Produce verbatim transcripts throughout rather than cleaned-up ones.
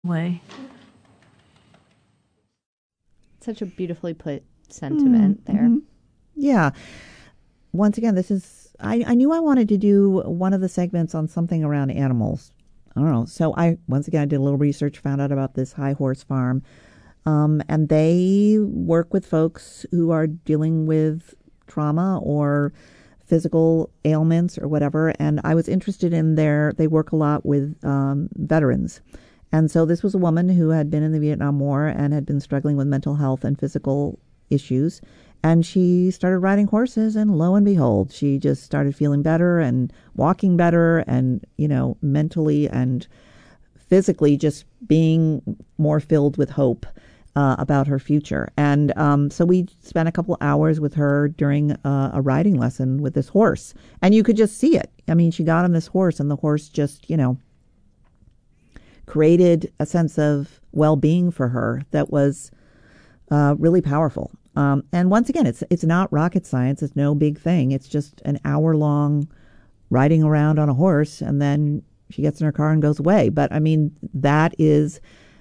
way. Such a beautifully put sentiment mm-hmm. there. Yeah. Once again, this is, I, I knew I wanted to do one of the segments on something around animals. I don't know. So I, once again, I did a little research, found out about this High Horse Farm. Um, and they work with folks who are dealing with trauma or physical ailments or whatever. And I was interested in their, they work a lot with um, veterans. And so this was a woman who had been in the Vietnam War and had been struggling with mental health and physical issues. And she started riding horses, and lo and behold, she just started feeling better and walking better and, you know, mentally and physically just being more filled with hope uh, about her future. And um, so we spent a couple hours with her during uh, a riding lesson with this horse. And you could just see it. I mean, she got on this horse, and the horse just, you know, created a sense of well-being for her that was uh, really powerful. Um, and once again, it's it's not rocket science. It's no big thing. It's just an hour-long riding around on a horse, and then she gets in her car and goes away. But, I mean, that is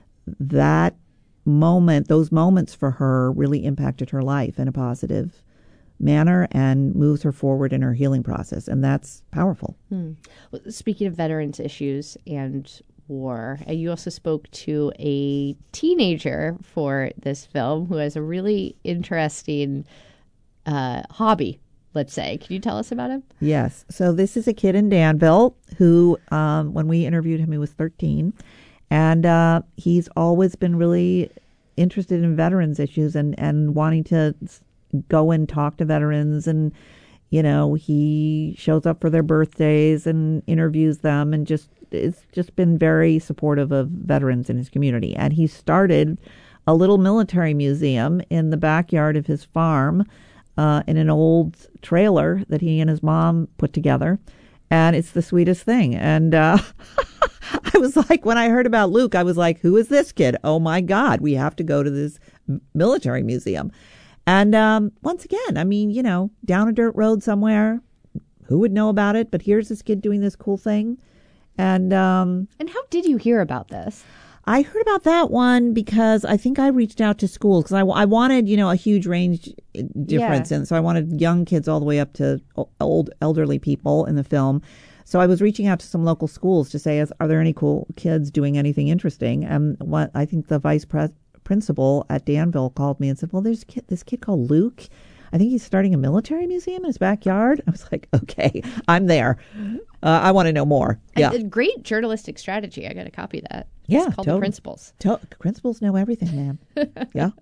that moment, those moments for her really impacted her life in a positive manner and moves her forward in her healing process. And that's powerful. Hmm. Well, speaking of veterans issues and war, you also spoke to a teenager for this film who has a really interesting uh, hobby, let's say. Can you tell us about him? Yes. So this is a kid in Danville who, um, when we interviewed him, he was thirteen. And uh, he's always been really interested in veterans issues and, and wanting to go and talk to veterans. And, you know, he shows up for their birthdays and interviews them and just it's just been very supportive of veterans in his community. And he started a little military museum in the backyard of his farm uh, in an old trailer that he and his mom put together. And it's the sweetest thing. And uh, I was like, when I heard about Luke, I was like, who is this kid? Oh, my God, we have to go to this military museum. And um, once again, I mean, you know, down a dirt road somewhere, who would know about it? But here's this kid doing this cool thing. And um, and how did you hear about this? I heard about that one because I think I reached out to schools because I, I wanted, you know, a huge range difference. Yeah. And so I wanted young kids all the way up to old elderly people in the film. So I was reaching out to some local schools to say, are there any cool kids doing anything interesting? And what I think the vice pres- principal at Danville called me and said, well, there's a kid, this kid called Luke. I think he's starting a military museum in his backyard. I was like, okay, I'm there. Uh, I want to know more. Yeah. A great journalistic strategy. I got to copy that. Yeah. It's called totally. The Principals. To- principals know everything, man. Yeah.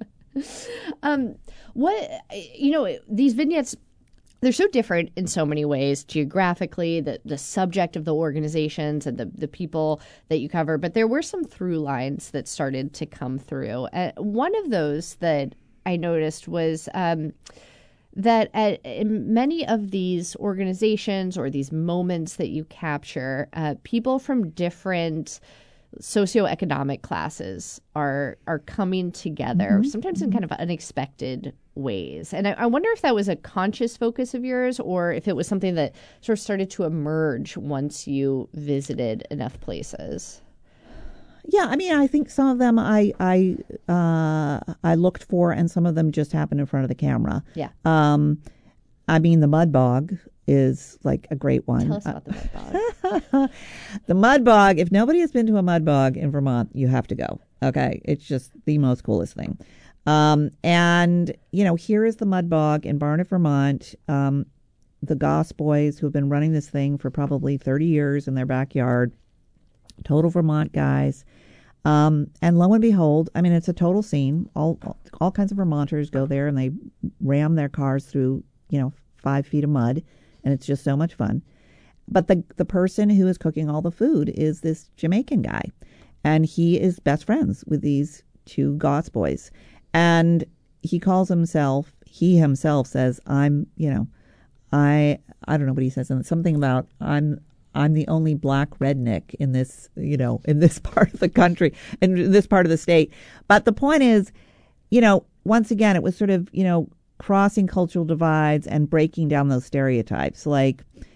Um, what, you know, these vignettes, they're so different in so many ways, geographically, the, the subject of the organizations and the, the people that you cover. But there were some through lines that started to come through. Uh, one of those that I noticed was um, that at, in many of these organizations or these moments that you capture, uh, people from different socioeconomic classes are are coming together, mm-hmm. sometimes in kind of unexpected ways. And I, I wonder if that was a conscious focus of yours or if it was something that sort of started to emerge once you visited enough places. Yeah, I mean, I think some of them I I uh, I looked for, and some of them just happened in front of the camera. Yeah. Um, I mean, the Mud Bog is like a great one. Tell us about the Mud Bog. The Mud Bog. If nobody has been to a Mud Bog in Vermont, you have to go. Okay, it's just the most coolest thing. Um, and you know, here is the Mud Bog in Barnet, Vermont. Um, the Goss boys who have been running this thing for probably thirty years in their backyard. Total Vermont guys. Um, and lo and behold, I mean, it's a total scene. All all kinds of Vermonters go there and they ram their cars through, you know, five feet of mud. And it's just so much fun. But the the person who is cooking all the food is this Jamaican guy. And he is best friends with these two Goss boys. And he calls himself, he himself says, I'm, you know, I, I don't know what he says. Something about I'm, I'm the only black redneck in this, you know, in this part of the country, in this part of the state. But the point is, you know, once again, it was sort of, you know, crossing cultural divides and breaking down those stereotypes. Like,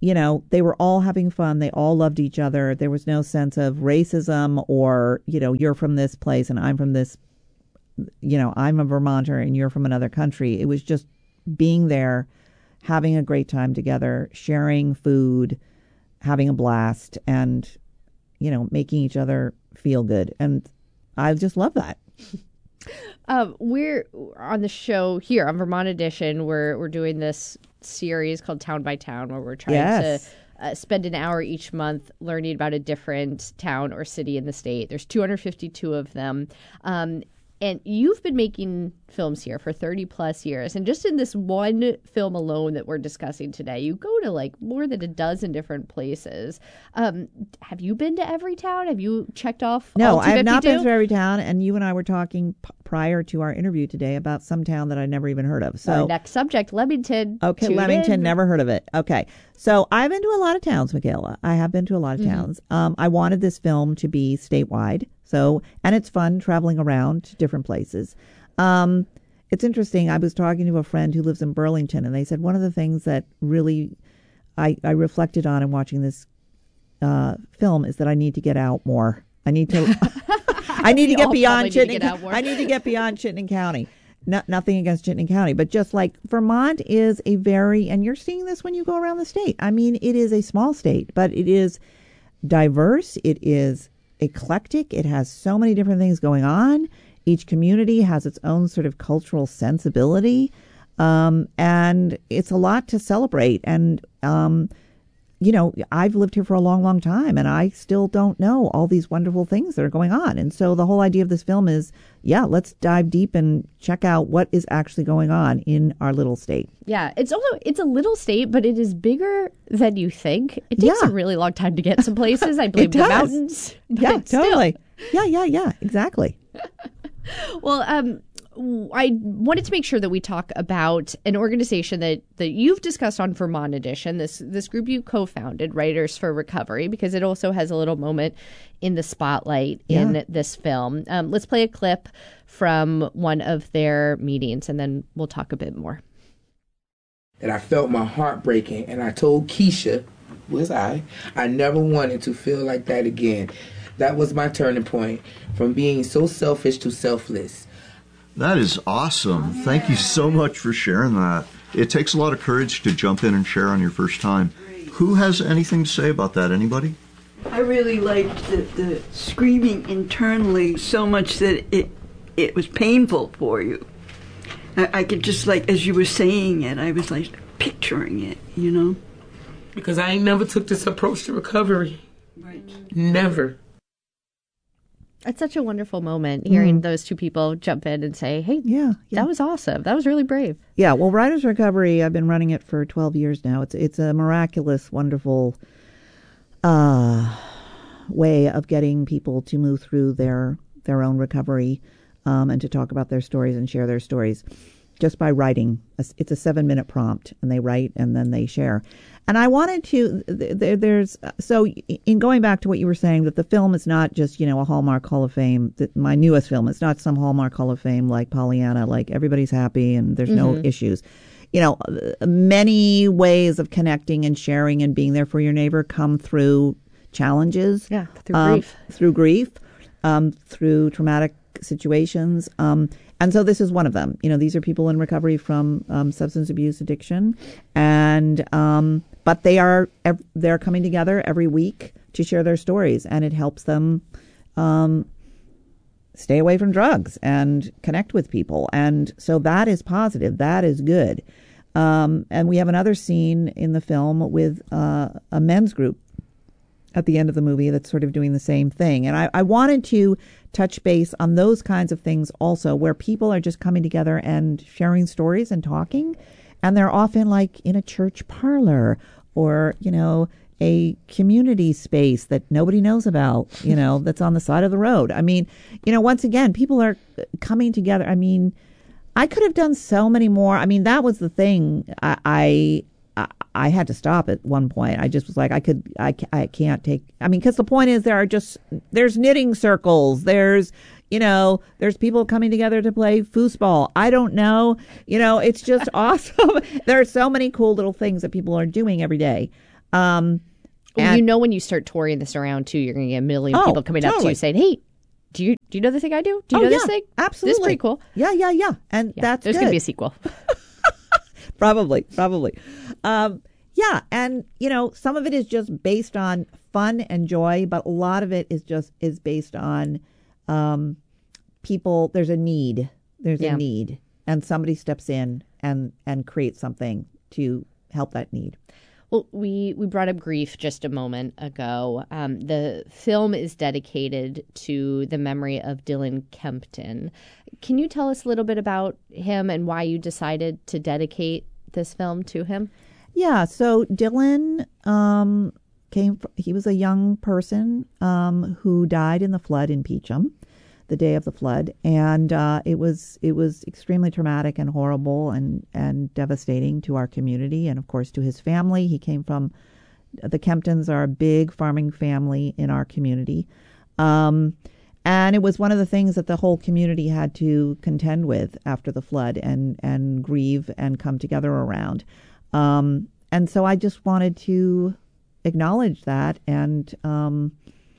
you know, they were all having fun. They all loved each other. There was no sense of racism or, you know, you're from this place and I'm from this, you know, I'm a Vermonter and you're from another country. It was just being there, having a great time together, sharing food, having a blast, and, you know, making each other feel good. And I just love that. Um, we're on the show here on Vermont Edition. We're we're doing this series called Town by Town, where we're trying Yes. to uh, spend an hour each month learning about a different town or city in the state. There's two hundred fifty-two of them. Um, and you've been making films here for thirty plus years. And just in this one film alone that we're discussing today, you go to like more than a dozen different places. Um, have you been to every town? Have you checked off No, all I have not been two fifty-two? to every town. And you and I were talking p- prior to our interview today about some town that I never even heard of. So Our next subject, Leamington. Okay, Tune Leamington, in. never heard of it. Okay. So I've been to a lot of towns, Michaela. I have been to a lot of Mm-hmm. towns. Um, I wanted this film to be statewide. So, and it's fun traveling around to different places. Um, it's interesting. I was talking to a friend who lives in Burlington, and they said one of the things that really I, I reflected on in watching this uh, film is that I need to get out more. I need to, I need to We get all beyond probably need to Chittenden. get out more. I need to get beyond Chittenden County. No, nothing against Chittenden County, but just like Vermont is a very, and you're seeing this when you go around the state. I mean, it is a small state, but it is diverse. It is eclectic. It has so many different things going on. Each community has its own sort of cultural sensibility. Um, and it's a lot to celebrate. And, um, you know, I've lived here for a long, long time, and I still don't know all these wonderful things that are going on. And so the whole idea of this film is, yeah, let's dive deep and check out what is actually going on in our little state. Yeah, it's also it's a little state, but it is bigger than you think. It takes Yeah. a really long time to get some places. I blame the does. mountains. but Yeah, still. totally. Yeah, yeah, yeah, exactly. Well, um, w- I wanted to make sure that we talk about an organization that, that you've discussed on Vermont Edition, this this group you co-founded, Writers for Recovery, because it also has a little moment in the spotlight in Yeah. this film. Um, let's play a clip from one of their meetings, and then we'll talk a bit more. That I felt my heart breaking, and I told Keisha, who is I, I never wanted to feel like that again. That was my turning point, from being so selfish to selfless. That is awesome. Thank you so much for sharing that. It takes a lot of courage to jump in and share on your first time. Who has anything to say about that? Anybody? I really liked the, the screaming internally so much that it it was painful for you. I, I could just, like, as you were saying it, I was like picturing it, you know? Because I ain't never took this approach to recovery. Right. Never. It's such a wonderful moment hearing those two people jump in and say, hey, Yeah, yeah. that was awesome. That was really brave. Yeah, well, Writers Recovery, I've been running it for twelve years now. It's it's a miraculous, wonderful uh, way of getting people to move through their their own recovery um, and to talk about their stories and share their stories just by writing. It's a seven-minute prompt, and they write and then they share. And I wanted to, there, there's, so in going back to what you were saying, that the film is not just, you know, a Hallmark Hall of Fame, that my newest film, it's not some Hallmark Hall of Fame like Pollyanna, like everybody's happy and there's no issues. You know, many ways of connecting and sharing and being there for your neighbor come through challenges. Yeah, through um, grief. Through grief, um, through traumatic situations. Um, and so this is one of them. You know, these are people in recovery from um, substance abuse addiction. And, um, but they are, ev- they're coming together every week to share their stories, and it helps them um, stay away from drugs and connect with people. And so that is positive. That is good. Um, and we have another scene in the film with uh, a men's group at the end of the movie that's sort of doing the same thing. And I, I wanted to touch base on those kinds of things also, where people are just coming together and sharing stories and talking. And they're often like in a church parlor or, you know, a community space that nobody knows about, you know, that's on the side of the road. I mean, you know, once again, people are coming together. I mean, I could have done so many more. I mean, that was the thing. I, I I, I had to stop at one point. I just was like, I could, I, I can't take, I mean, because the point is there are just, there's knitting circles. There's, you know, there's people coming together to play foosball. I don't know. You know, it's just awesome. There are so many cool little things that people are doing every day. Um, Well, and- you know, when you start touring this around too, you're going to get a million Oh, people coming up to totally. you saying, "Hey, do you do you know the thing I do? Do you oh, know yeah, this thing? Absolutely. This is pretty cool." Yeah, yeah, yeah. And Yeah, that's there's good. going to be a sequel. Probably, probably. Um, yeah, and you know, some of it is just based on fun and joy, but a lot of it is just is based on um, people. There's a need. There's Yeah. a need, and somebody steps in and and creates something to help that need. Well, we, we brought up grief just a moment ago. Um, the film is dedicated to the memory of Dylan Kempton. Can you tell us a little bit about him and why you decided to dedicate this film to him? Yeah. So Dylan um, came. Fr- he was a young person um, who died in the flood in Peachum, the day of the flood, and uh, it was it was extremely traumatic and horrible and and devastating to our community and of course to his family. He came from the Kemptons are a big farming family in our community, um, and it was one of the things that the whole community had to contend with after the flood and and grieve and come together around. Um, and so I just wanted to acknowledge that and um,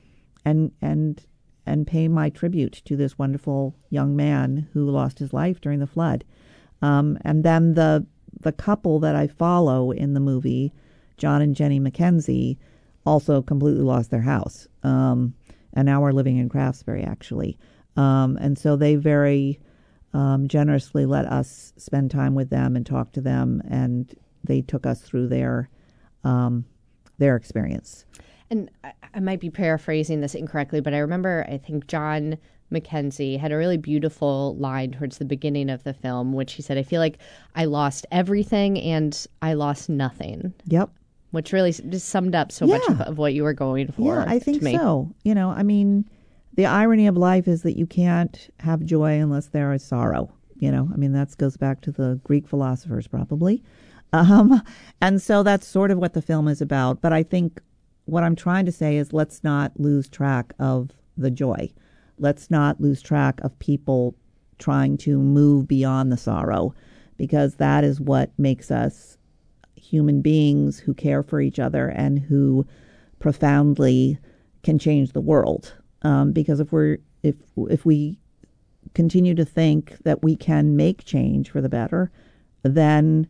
and and. and pay my tribute to this wonderful young man who lost his life during the flood. Um, and then the the couple that I follow in the movie, John and Jenny McKenzie, also completely lost their house. Um, and now we're living in Craftsbury, actually. Um, and so they very um, generously let us spend time with them and talk to them, and they took us through their um, their experience. And I, I might be paraphrasing this incorrectly, but I remember I think John McKenzie had a really beautiful line towards the beginning of the film, which he said, "I feel like I lost everything and I lost nothing." Yep. Which really just summed up so Yeah. much of, of what you were going for. Yeah, I think to me. so. You know, I mean, the irony of life is that you can't have joy unless there is sorrow. You know, I mean, that goes back to the Greek philosophers probably. Um, and so that's sort of what the film is about. But I think what I'm trying to say is let's not lose track of the joy. Let's not lose track of people trying to move beyond the sorrow, because that is what makes us human beings who care for each other and who profoundly can change the world. Um, because if we're if if we continue to think that we can make change for the better, then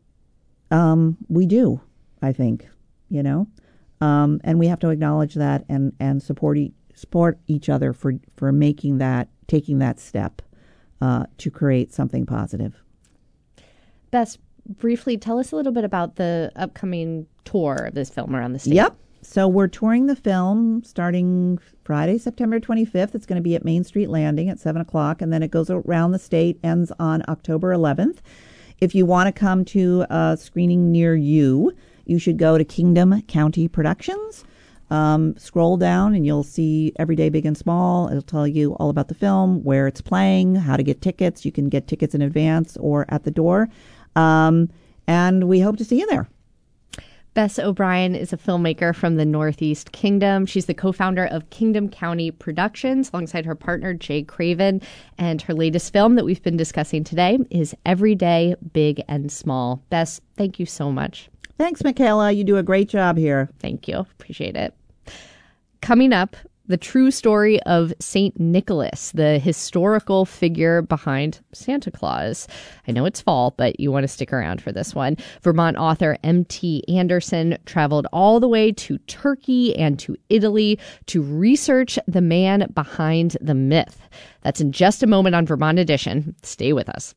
um, we do, I think, you know. Um, and we have to acknowledge that and, and support, e- support each other for, for making that, taking that step uh, to create something positive. Bess, briefly tell us a little bit about the upcoming tour of this film around the state. Yep. So we're touring the film starting Friday, September twenty-fifth. It's going to be at Main Street Landing at seven o'clock, and then it goes around the state, ends on October eleventh. If you want to come to a screening near you, you should go to Kingdom County Productions. Um, scroll down and you'll see Everyday Big and Small. It'll tell you all about the film, where it's playing, how to get tickets. You can get tickets in advance or at the door. Um, and we hope to see you there. Bess O'Brien is a filmmaker from the Northeast Kingdom. She's the co-founder of Kingdom County Productions alongside her partner, Jay Craven. And her latest film that we've been discussing today is Everyday Big and Small. Bess, thank you so much. Thanks, Michaela. You do a great job here. Thank you. Appreciate it. Coming up, the true story of Saint Nicholas, the historical figure behind Santa Claus. I know it's fall, but you want to stick around for this one. Vermont author M T Anderson traveled all the way to Turkey and to Italy to research the man behind the myth. That's in just a moment on Vermont Edition. Stay with us.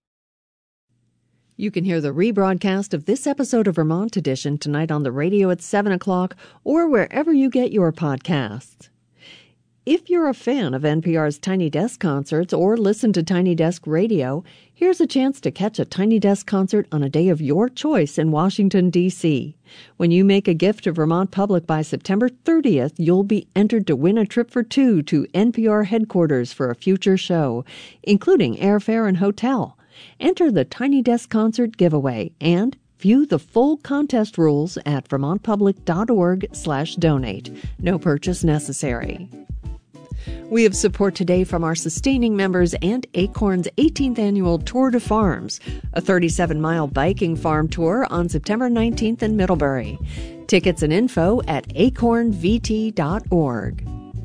You can hear the rebroadcast of this episode of Vermont Edition tonight on the radio at seven o'clock or wherever you get your podcasts. If you're a fan of N P R's Tiny Desk concerts or listen to Tiny Desk Radio, here's a chance to catch a Tiny Desk concert on a day of your choice in Washington, D C When you make a gift to Vermont Public by September thirtieth, you'll be entered to win a trip for two to N P R headquarters for a future show, including airfare and hotel. Enter the Tiny Desk Concert giveaway and view the full contest rules at vermontpublic.org slash donate. No purchase necessary. We have support today from our sustaining members and Acorn's eighteenth annual Tour de Farms, a thirty-seven mile biking farm tour on September nineteenth in Middlebury. Tickets and info at acorn v t dot org.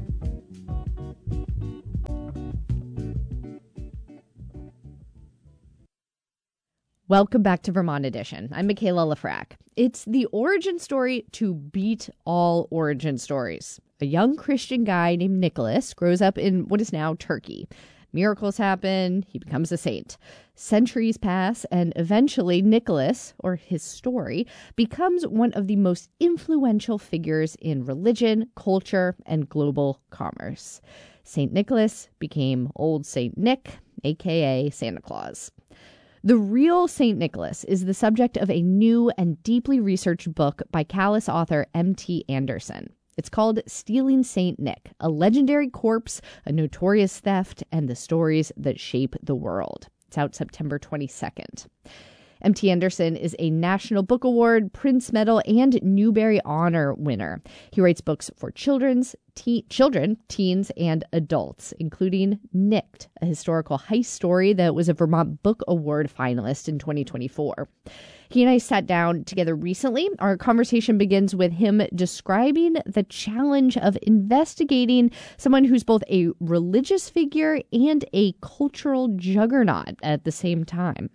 Welcome back to Vermont Edition. I'm Michaela Lafrac. It's the origin story to beat all origin stories. A young Christian guy named Nicholas grows up in what is now Turkey. Miracles happen, he becomes a saint. Centuries pass, and eventually Nicholas, or his story, becomes one of the most influential figures in religion, culture, and global commerce. Saint Nicholas became Old Saint Nick, aka Santa Claus. The real Saint Nicholas is the subject of a new and deeply researched book by Callis author M T Anderson. It's called Stealing Saint Nick, a legendary corpse, a notorious theft, and the stories that shape the world. It's out September twenty-second. M T Anderson is a National Book Award, Prince Medal, and Newbery Honor winner. He writes books for children's, te- children, teens, and adults, including Nicked, a historical heist story that was a Vermont Book Award finalist in twenty twenty-four. He and I sat down together recently. Our conversation begins with him describing the challenge of investigating someone who's both a religious figure and a cultural juggernaut at the same time.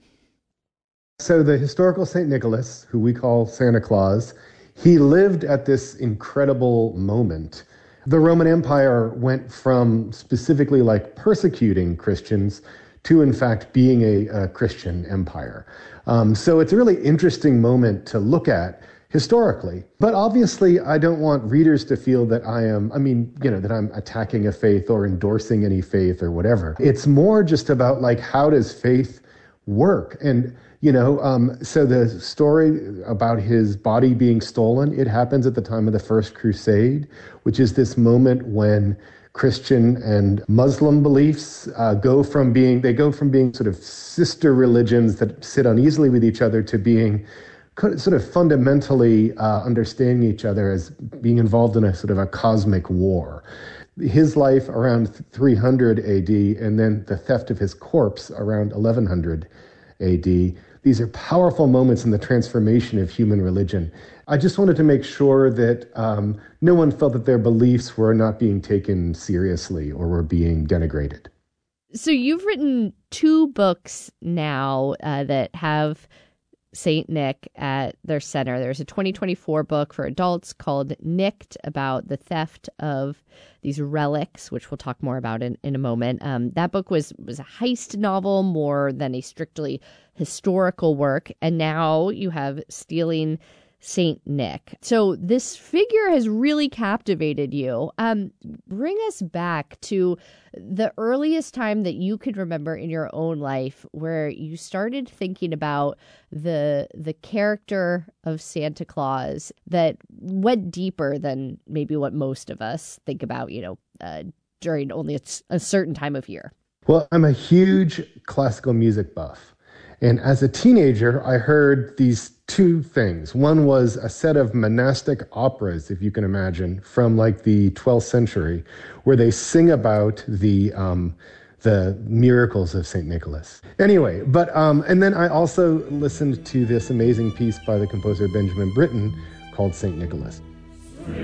So the historical Saint Nicholas, who we call Santa Claus, he lived at this incredible moment. The Roman Empire went from specifically like persecuting Christians to, in fact, being a, a Christian empire. Um, so it's a really interesting moment to look at historically. But obviously, I don't want readers to feel that I am, I mean, you know, that I'm attacking a faith or endorsing any faith or whatever. It's more just about like, how does faith work? And You know, um, so the story about his body being stolen, it happens at the time of the First Crusade, which is this moment when Christian and Muslim beliefs uh, go from being, they go from being sort of sister religions that sit uneasily with each other to being sort of fundamentally uh, understanding each other as being involved in a sort of a cosmic war. His life around three hundred A D and then the theft of his corpse around eleven hundred A D. These are powerful moments in the transformation of human religion. I just wanted to make sure that um, no one felt that their beliefs were not being taken seriously or were being denigrated. So you've written two books now uh, that have Saint Nick at their center. There's a twenty twenty-four book for adults called Nicked, about the theft of these relics, which we'll talk more about in, in a moment. Um, that book was was a heist novel more than a strictly historical work. And now you have Stealing Saint Nick. So this figure has really captivated you. Um, bring us back to the earliest time that you could remember in your own life where you started thinking about the the character of Santa Claus that went deeper than maybe what most of us think about, you know, uh, during only a, a certain time of year. Well, I'm a huge classical music buff. And as a teenager, I heard these two things. One was a set of monastic operas, if you can imagine, from like the twelfth century, where they sing about the um, the miracles of Saint Nicholas. Anyway, but um, and then I also listened to this amazing piece by the composer Benjamin Britten called Saint Nicholas.